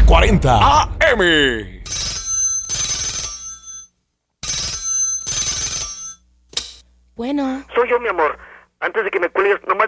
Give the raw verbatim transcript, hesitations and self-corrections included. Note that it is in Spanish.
nueve cuarenta A M. Bueno. Soy yo, mi amor. Antes de que me cuelgues, nomás